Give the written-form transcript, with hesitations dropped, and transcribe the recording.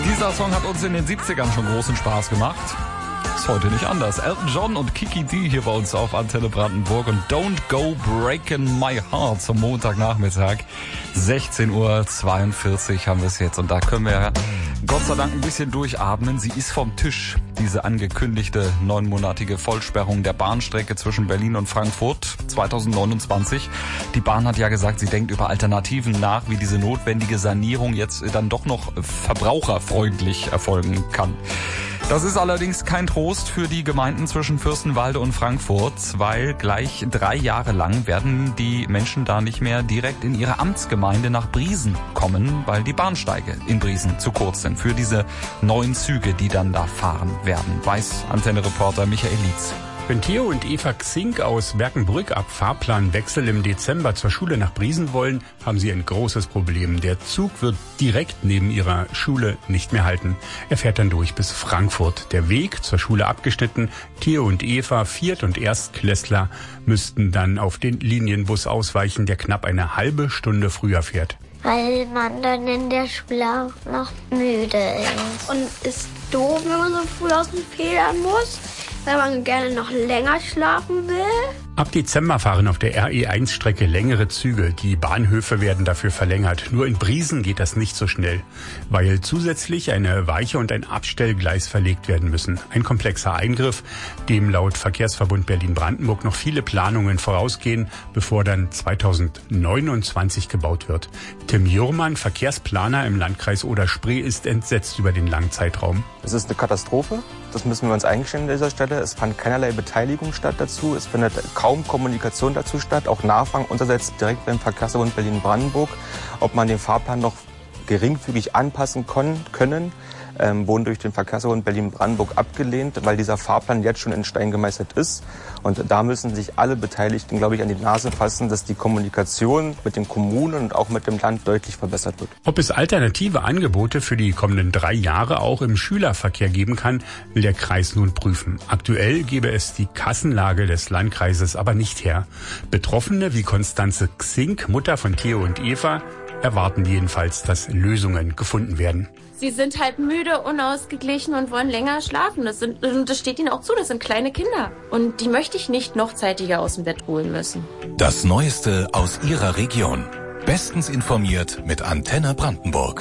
Dieser Song hat uns in den 70ern schon großen Spaß gemacht. Ist heute nicht anders. Elton John und Kiki D hier bei uns auf Antenne Brandenburg und Don't Go Breaking My Heart zum Montagnachmittag. 16:42 Uhr haben wir es jetzt und da können wir ja Gott sei Dank ein bisschen durchatmen. Sie ist vom Tisch, diese angekündigte 9-monatige Vollsperrung der Bahnstrecke zwischen Berlin und Frankfurt 2029. Die Bahn hat ja gesagt, sie denkt über Alternativen nach, wie diese notwendige Sanierung jetzt dann doch noch verbraucherfreundlich erfolgen kann. Das ist allerdings kein Trost für die Gemeinden zwischen Fürstenwalde und Frankfurt, weil gleich 3 Jahre lang werden die Menschen da nicht mehr direkt in ihre Amtsgemeinde nach Briesen kommen, weil die Bahnsteige in Briesen zu kurz sind für diese neuen Züge, die dann da fahren werden, weiß Antenne-Reporter Michael Lietz. Wenn Theo und Eva Xink aus Berkenbrück ab Fahrplanwechsel im Dezember zur Schule nach Briesen wollen, haben sie ein großes Problem. Der Zug wird direkt neben ihrer Schule nicht mehr halten. Er fährt dann durch bis Frankfurt. Der Weg zur Schule abgeschnitten. Theo und Eva, Viert- und Erstklässler, müssten dann auf den Linienbus ausweichen, der knapp eine halbe Stunde früher fährt. Weil man dann in der Schule auch noch müde ist. Und ist doof, wenn man so früh aus dem Federn muss, weil man gerne noch länger schlafen will. Ab Dezember fahren auf der RE1-Strecke längere Züge. Die Bahnhöfe werden dafür verlängert. Nur in Briesen geht das nicht so schnell, weil zusätzlich eine Weiche und ein Abstellgleis verlegt werden müssen. Ein komplexer Eingriff, dem laut Verkehrsverbund Berlin-Brandenburg noch viele Planungen vorausgehen, bevor dann 2029 gebaut wird. Tim Jurmann, Verkehrsplaner im Landkreis Oder-Spree, ist entsetzt über den langen Zeitraum. Es ist eine Katastrophe. Das müssen wir uns eingestehen an dieser Stelle. Es fand keinerlei Beteiligung statt dazu. Es findet kaum Kommunikation dazu statt. Auch Nachfragen untersetzt direkt beim Verkehrsverbund Berlin-Brandenburg, ob man den Fahrplan noch geringfügig anpassen können. Wurden durch den Verkehrsverbund Berlin-Brandenburg abgelehnt, weil dieser Fahrplan jetzt schon in Stein gemeißelt ist. Und da müssen sich alle Beteiligten, glaube ich, an die Nase fassen, dass die Kommunikation mit den Kommunen und auch mit dem Land deutlich verbessert wird. Ob es alternative Angebote für die kommenden 3 Jahre auch im Schülerverkehr geben kann, will der Kreis nun prüfen. Aktuell gebe es die Kassenlage des Landkreises aber nicht her. Betroffene wie Konstanze Xink, Mutter von Theo und Eva, erwarten jedenfalls, dass Lösungen gefunden werden. Sie sind halt müde, unausgeglichen und wollen länger schlafen. Das steht ihnen auch zu, das sind kleine Kinder. Und die möchte ich nicht noch zeitiger aus dem Bett holen müssen. Das Neueste aus Ihrer Region. Bestens informiert mit Antenne Brandenburg.